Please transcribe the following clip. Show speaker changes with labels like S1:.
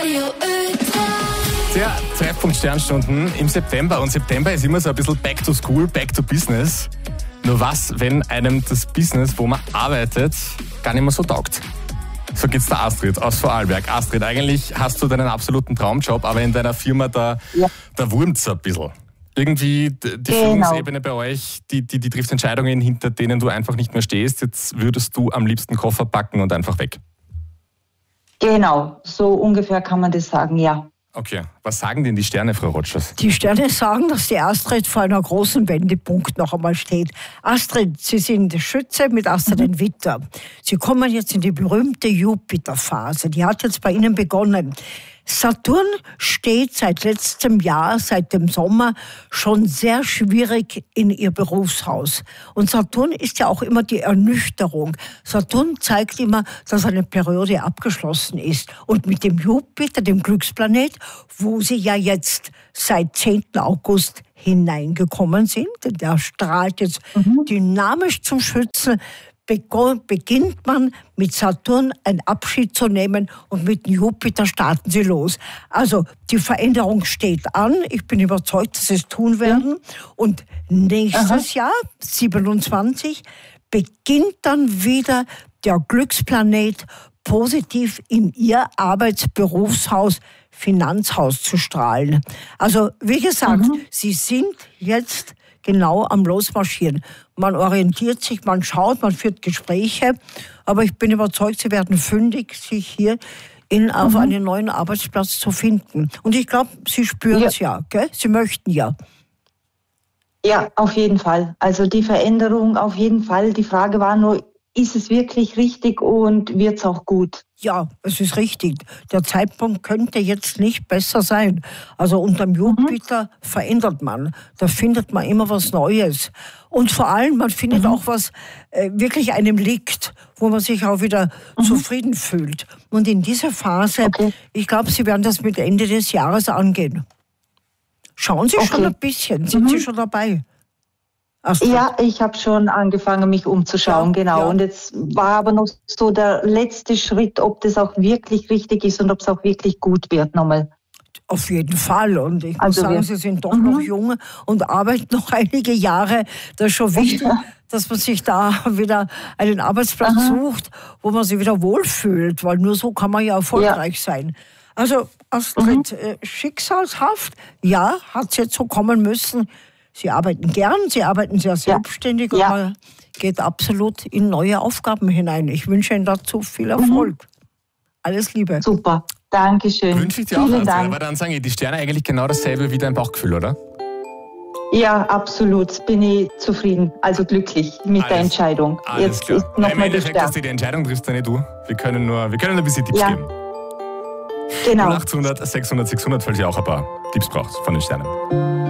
S1: Der Treffpunkt Sternstunden im September. Und September ist immer so ein bisschen back to school, back to business. Nur was, wenn einem das Business, wo man arbeitet, gar nicht mehr so taugt? So geht's der Astrid aus Vorarlberg. Astrid, eigentlich hast du deinen absoluten Traumjob, aber in deiner Firma, da wurmt's ein bisschen. Irgendwie die Führungsebene bei euch, die trifft Entscheidungen, hinter denen du einfach nicht mehr stehst. Jetzt würdest du am liebsten Koffer packen und einfach weg.
S2: Genau, so ungefähr kann man das sagen, ja.
S1: Okay, was sagen denn die Sterne, Frau Rotschers?
S3: Die Sterne sagen, dass die Astrid vor einer großen Wendepunkt noch einmal steht. Astrid, Sie sind Schütze mit Aszendent Widder. Sie kommen jetzt in die berühmte Jupiter-Phase. Die hat jetzt bei Ihnen begonnen. Saturn steht seit letztem Jahr, seit dem Sommer, schon sehr schwierig in Ihr Berufshaus. Und Saturn ist ja auch immer die Ernüchterung. Saturn zeigt immer, dass eine Periode abgeschlossen ist. Und mit dem Jupiter, dem Glücksplanet, wo Sie ja jetzt seit 10. August hineingekommen sind, der strahlt jetzt dynamisch zum Schützen, beginnt man mit Saturn einen Abschied zu nehmen und mit Jupiter starten sie los. Also die Veränderung steht an. Ich bin überzeugt, dass sie es tun werden. Und nächstes Jahr, 27, beginnt dann wieder der Glücksplanet positiv in Ihr Arbeitsberufshaus, Finanzhaus zu strahlen. Also wie gesagt, Sie sind jetzt genau am Losmarschieren. Man orientiert sich, man schaut, man führt Gespräche, aber ich bin überzeugt, Sie werden fündig, sich hier auf einen neuen Arbeitsplatz zu finden. Und ich glaube, Sie spüren es ja, gell? Sie möchten ja.
S2: Ja, auf jeden Fall. Also die Veränderung auf jeden Fall. Die Frage war nur, ist es wirklich richtig und wird es auch gut?
S3: Ja, es ist richtig. Der Zeitpunkt könnte jetzt nicht besser sein. Also unterm Jupiter verändert man. Da findet man immer was Neues. Und vor allem, man findet auch was wirklich einem liegt, wo man sich auch wieder zufrieden fühlt. Und in dieser Phase, ich glaube, Sie werden das mit Ende des Jahres angehen. Schauen Sie schon ein bisschen, sind Sie schon dabei? Astrid.
S2: Ja, ich habe schon angefangen, mich umzuschauen, genau. Ja. Und jetzt war aber noch so der letzte Schritt, ob das auch wirklich richtig ist und ob es auch wirklich gut wird nochmal.
S3: Auf jeden Fall. Und ich muss sagen, Sie sind doch noch jung und arbeiten noch einige Jahre. Das ist schon wichtig, dass man sich da wieder einen Arbeitsplatz sucht, wo man sich wieder wohlfühlt, weil nur so kann man ja erfolgreich sein. Also Astrid, schicksalshaft, ja, hat es jetzt so kommen müssen. Sie arbeiten gern, Sie arbeiten sehr selbstständig, aber geht absolut in neue Aufgaben hinein. Ich wünsche Ihnen dazu viel Erfolg. Alles Liebe.
S2: Super, Dankeschön.
S1: Wünsche ich dir auch, aber dann sagen die Sterne eigentlich genau dasselbe wie dein Bauchgefühl, oder?
S2: Ja, absolut. Bin ich zufrieden, also glücklich mit der Entscheidung.
S1: Alles klar. Ist noch mal dass du die Entscheidung triffst, dann nicht du. Wir können ein bisschen Tipps geben.
S2: Genau.
S1: 0800 600 600, falls ihr auch ein paar Tipps braucht von den Sternen.